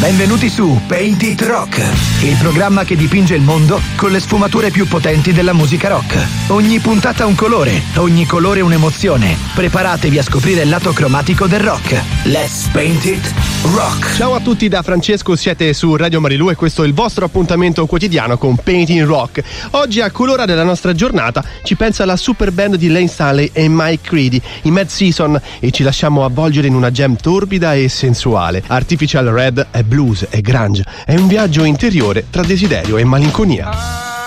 Benvenuti su Paint It Rock, il programma che dipinge il mondo con le sfumature più potenti della musica rock. Ogni puntata un colore, ogni colore un'emozione. Preparatevi a scoprire il lato cromatico del rock. Let's Paint It Rock. Ciao a tutti da Francesco, siete su Radio Marilù e questo è il vostro appuntamento quotidiano con Paint It Rock. Oggi a colorare della nostra giornata ci pensa la super band di Layne Staley e Mike Creedy, i Mad Season, e ci lasciamo avvolgere in una jam torbida e sensuale. Artificial Red è blues, è grunge, è un viaggio interiore tra desiderio e malinconia.